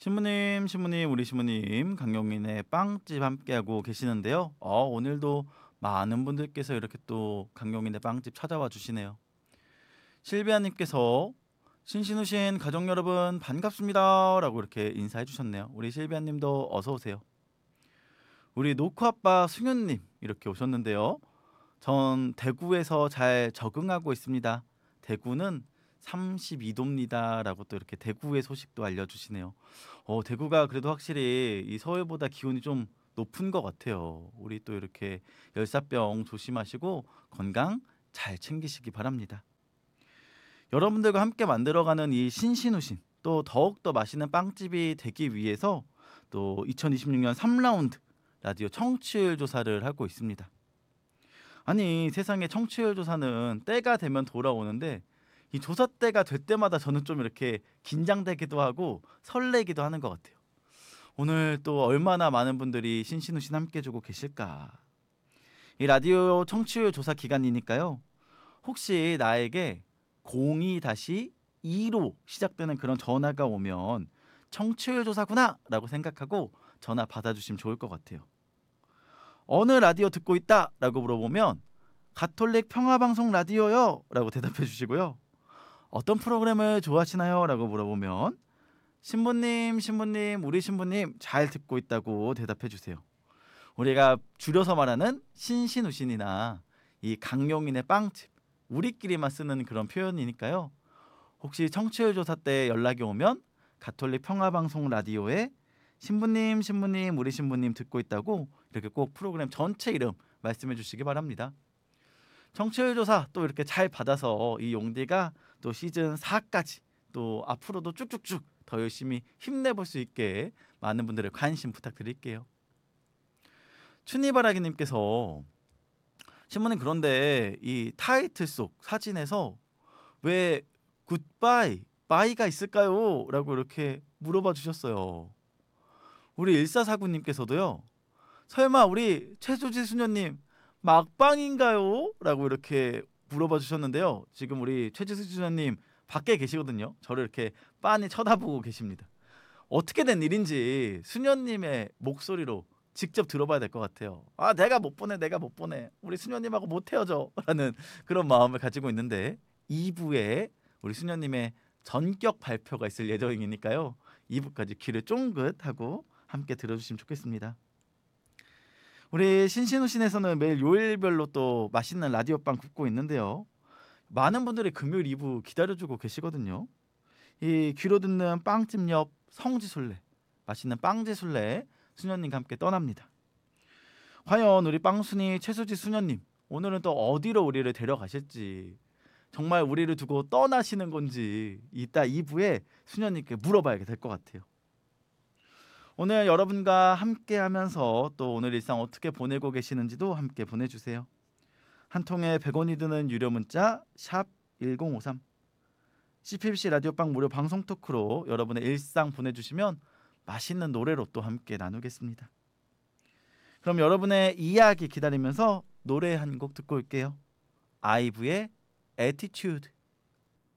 신부님, 우리 신부님, 강영민의 빵집 함께하고 계시는데요. 오늘도 많은 분들께서 이렇게 또 강영민의 빵집 찾아와 주시네요. 실비아님께서 신신우신 가족 여러분 반갑습니다 라고 이렇게 인사해 주셨네요. 우리 실비아님도 어서 오세요. 우리 노크아빠 승윤님 이렇게 오셨는데요. 전 대구에서 잘 적응하고 있습니다. 대구는 32도입니다 라고 또 이렇게 대구의 소식도 알려주시네요. 대구가 그래도 확실히 이 서울보다 기온이 좀 높은 것 같아요. 우리 또 이렇게 열사병 조심하시고 건강 잘 챙기시기 바랍니다. 여러분들과 함께 만들어가는 이 신신우신 또 더욱더 맛있는 빵집이 되기 위해서 또 2026년 3라운드 라디오 청취율 조사를 하고 있습니다. 아니 세상에 청취율 조사는 때가 되면 돌아오는데 이 조사 때가 될 때마다 저는 좀 이렇게 긴장되기도 하고 설레기도 하는 것 같아요. 오늘 또 얼마나 많은 분들이 신신우신 함께 해주고 계실까. 이 라디오 청취율 조사 기간이니까요. 혹시 나에게 02-2로 시작되는 그런 전화가 오면 청취율 조사구나 라고 생각하고 전화 받아주시면 좋을 것 같아요. 어느 라디오 듣고 있다 라고 물어보면 가톨릭 평화방송 라디오요 라고 대답해 주시고요. 어떤 프로그램을 좋아하시나요? 라고 물어보면 신부님, 우리 신부님 잘 듣고 있다고 대답해 주세요. 우리가 줄여서 말하는 신신우신이나 이 강용인의 빵집 우리끼리만 쓰는 그런 표현이니까요. 혹시 청취율 조사 때 연락이 오면 가톨릭 평화방송 라디오에 신부님, 우리 신부님 듣고 있다고 이렇게 꼭 프로그램 전체 이름 말씀해 주시기 바랍니다. 청취율 조사 또 이렇게 잘 받아서 이 용디가 또 시즌 4까지 또 앞으로도 쭉쭉쭉 더 열심히 힘내볼 수 있게 많은 분들의 관심 부탁드릴게요. 춘희바라기님께서 신부님 그런데 이 타이틀 속 사진에서 왜 굿바이, 바이가 있을까요? 라고 이렇게 물어봐 주셨어요. 우리 1449님께서도요. 설마 우리 최수지 수녀님 막방인가요? 라고 이렇게 물어봐 주셨는데요. 지금 우리 최수지 수녀님 밖에 계시거든요. 저를 이렇게 빤히 쳐다보고 계십니다. 어떻게 된 일인지 수녀님의 목소리로 직접 들어봐야 될 것 같아요. 내가 못 보내. 우리 수녀님하고 못 헤어져 라는 그런 마음을 가지고 있는데 2부에 우리 수녀님의 전격 발표가 있을 예정이니까요. 2부까지 귀를 쫑긋하고 함께 들어주시면 좋겠습니다. 우리 신신우신에서는 매일 요일별로 또 맛있는 라디오빵 굽고 있는데요. 많은 분들이 금요일 2부 기다려주고 계시거든요. 이 귀로 듣는 빵집 옆 성지순례, 맛있는 빵지순례 수녀님과 함께 떠납니다. 과연 우리 빵순이 최수지 수녀님 오늘은 또 어디로 우리를 데려가실지, 정말 우리를 두고 떠나시는 건지 이따 2부에 수녀님께 물어봐야 될 것 같아요. 오늘 여러분과 함께 하면서 또 오늘 일상 어떻게 보내고 계시는지도 함께 보내주세요. 한 통에 100원이 드는 유료 문자 샵 1053, CPBC 라디오빵 무료 방송 토크로 여러분의 일상 보내주시면 맛있는 노래로 또 함께 나누겠습니다. 그럼 여러분의 이야기 기다리면서 노래 한 곡 듣고 올게요. 아이브의 Attitude.